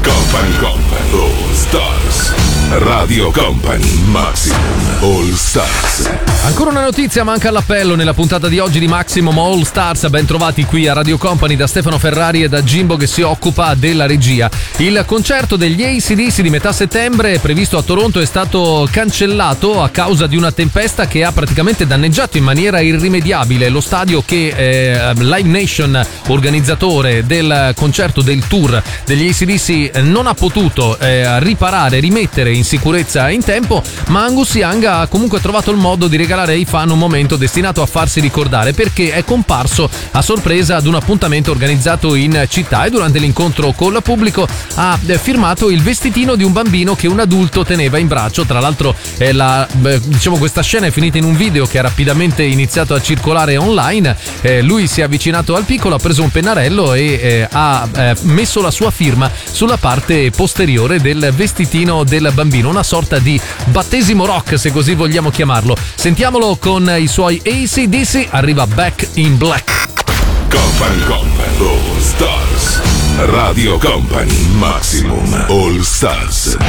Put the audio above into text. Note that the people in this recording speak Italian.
Company All Stars. Radio Company Maximum All Stars. Ancora una notizia manca all'appello nella puntata di oggi di Maximum All Stars. Ben trovati qui a Radio Company da Stefano Ferrari e da Jimbo che si occupa della regia. Il concerto degli AC/DC di metà settembre previsto a Toronto è stato cancellato a causa di una tempesta che ha praticamente danneggiato in maniera irrimediabile lo stadio che Live Nation, organizzatore del concerto del tour degli AC/DC, non ha potuto rimettere in sicurezza in tempo, ma Angus Young ha comunque trovato il modo di regalare ai fan un momento destinato a farsi ricordare, perché è comparso a sorpresa ad un appuntamento organizzato in città e durante l'incontro col pubblico ha firmato il vestitino di un bambino che un adulto teneva in braccio. Tra l'altro questa scena è finita in un video che ha rapidamente iniziato a circolare online. Lui si è avvicinato al piccolo, ha preso un pennarello e ha messo la sua firma sulla parte posteriore del vestitino del bambino, una sorta di battesimo rock, se così vogliamo chiamarlo. Sentiamolo con i suoi AC/DC, arriva Back in Black. Company All Stars. Radio Company Maximum All Stars.